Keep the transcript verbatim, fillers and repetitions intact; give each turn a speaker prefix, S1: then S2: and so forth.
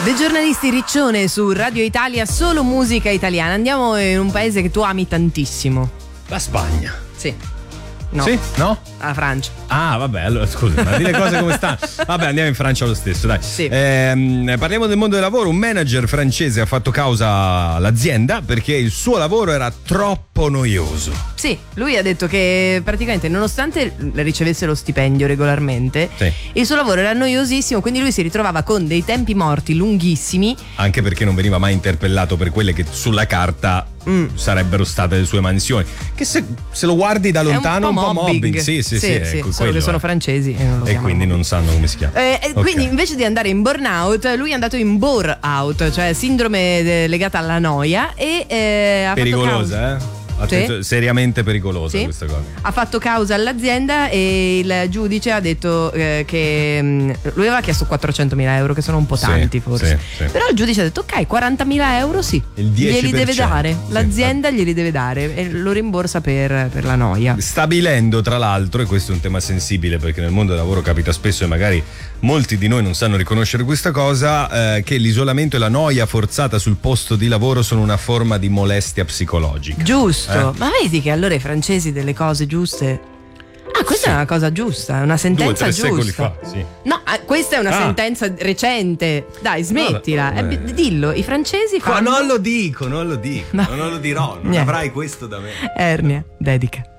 S1: dei giornalisti Riccione su Radio Italia, solo musica italiana. Andiamo in un paese che tu ami tantissimo.
S2: La Spagna.
S1: Sì. No.
S2: Sì? No?
S1: La Francia.
S2: Ah, vabbè, allora scusa, ma di le cose come stanno. Vabbè, andiamo in Francia lo stesso, dai.
S1: Sì.
S2: Ehm, parliamo del mondo del lavoro. Un manager francese ha fatto causa all'azienda perché il suo lavoro era troppo noioso.
S1: Sì, lui ha detto che praticamente nonostante ricevesse lo stipendio regolarmente,
S2: sì,
S1: il suo lavoro era noiosissimo, quindi lui si ritrovava con dei tempi morti lunghissimi.
S2: Anche perché non veniva mai interpellato per quelle che sulla carta mm. sarebbero state le sue mansioni. Che se, se lo guardi da lontano è un po', un po' mobbing. mobbing. Sì, sì, sì, sì, sì, ecco,
S1: solo che sono francesi e non lo
S2: E quindi non sanno come si chiama.
S1: Eh, okay. Quindi invece di andare in burnout, lui è andato in bore out, cioè sindrome legata alla noia e eh, ha
S2: pericolosa,
S1: fatto
S2: eh? Attenzione, sì. Seriamente pericolosa, sì, questa cosa.
S1: Ha fatto causa all'azienda e il giudice ha detto eh, che mh, lui aveva chiesto quattrocentomila euro, che sono un po' tanti, sì, forse. Sì, sì. Però il giudice ha detto ok, quarantamila euro sì,
S2: il dieci per cento
S1: glieli deve dare. L'azienda
S2: sì,
S1: glieli deve dare e lo rimborsa per, per la noia.
S2: Stabilendo tra l'altro, e questo è un tema sensibile perché nel mondo del lavoro capita spesso e magari molti di noi non sanno riconoscere questa cosa, eh, che l'isolamento e la noia forzata sul posto di lavoro sono una forma di molestia psicologica.
S1: Giusto.
S2: Eh?
S1: Ma vedi che allora i francesi delle cose giuste. Ah, questa sì, è una cosa giusta, è una sentenza
S2: Due, tre
S1: giusta.
S2: secoli fa, sì.
S1: No, questa è una ah. sentenza recente. Dai, smettila. No, no, eh, dillo, i francesi fanno.
S2: Ma non lo dico, non lo dico, no. non lo dirò, non
S1: Niente.
S2: Avrai questo da me.
S1: Ernia, dedica.